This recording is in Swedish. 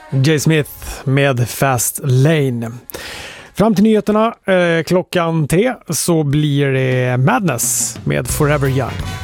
Jay Smith med Fast Lane. Fram till nyheterna klockan 3 så blir det Madness med Forever Young.